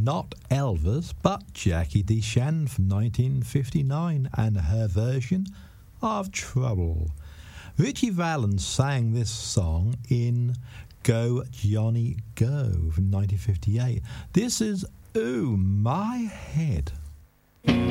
not Elvis, but Jackie DeShannon from 1959 and her version of Trouble. Richie Valens sang this song in Go Johnny Go from 1958. This is Ooh My Head.